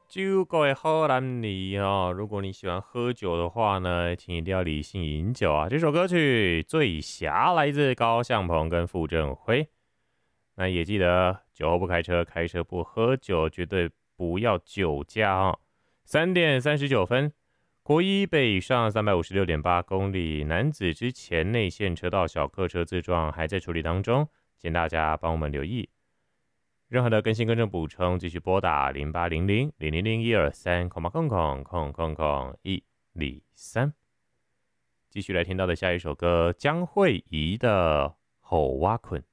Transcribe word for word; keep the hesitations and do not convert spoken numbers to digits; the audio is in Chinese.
酒各位好男女哦，如果你喜欢喝酒的话呢，请一定要理性饮酒啊。这首歌曲《醉侠》来自高向鹏跟傅政辉。那也记得酒后不开车，开车不喝酒，绝对不要酒驾哦。三点三十九分，国一北上三百五十六点八公里，男子之前内线车道小客车自撞还在处理当中，请大家帮我们留意。任何的更新更正补充，继续拨打零八零零零零零一二三空空空空空空一零三。继续来听到的下一首歌，江蕙怡的《吼蛙困》。